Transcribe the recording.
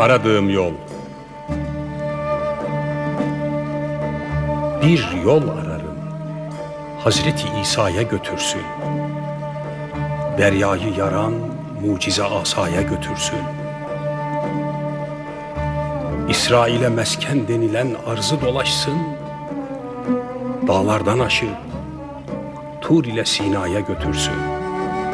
Aradığım yol. Bir yol ararım, Hazreti İsa'ya götürsün. Deryayı yaran mucize asaya götürsün. İsrail'e mesken denilen arzı dolaşsın. Dağlardan aşıp Tur ile Sina'ya götürsün.